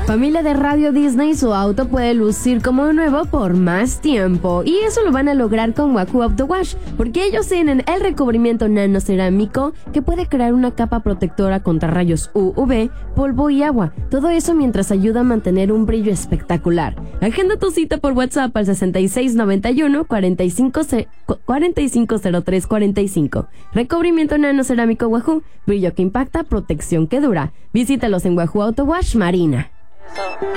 Familia de Radio Disney, su auto puede lucir como nuevo por más tiempo. Y eso lo van a lograr con Wahoo Auto Wash, porque ellos tienen el recubrimiento nanocerámico que puede crear una capa protectora contra rayos UV, polvo y agua. Todo eso mientras ayuda a mantener un brillo espectacular. Agenda tu cita por WhatsApp al 6691 450345. Recubrimiento nanocerámico Wahoo, brillo que impacta, protección que dura. Visítalos en Wahoo Auto Wash Marina.